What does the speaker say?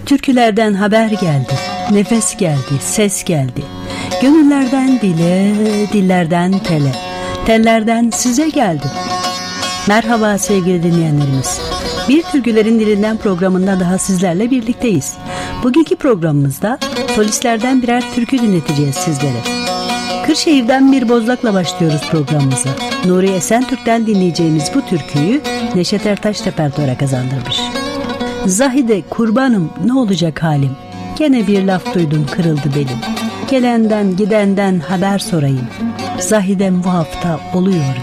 Türkülerden haber geldi, nefes geldi, ses geldi. Gönüllerden dile, dillerden tele, tellerden size geldi. Merhaba sevgili dinleyenlerimiz. Bir Türkülerin Dilinden programında daha sizlerle birlikteyiz. Bugünkü programımızda solistlerden birer türkü dinleteceğiz sizlere. Kırşehir'den bir bozlakla başlıyoruz programımıza. Nuri Esentürk'ten dinleyeceğimiz bu türküyü Neşet Ertaş repertuara kazandırmış. Zahide kurbanım ne olacak halim? Gene bir laf duydum kırıldı belim. Gelenden gidenden haber sorayım. Zahidem bu hafta oluyor